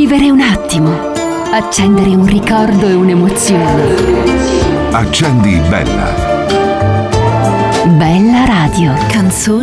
Vivere un attimo, accendere un ricordo e un'emozione. Accendi Bella. Bella Radio. Canzoni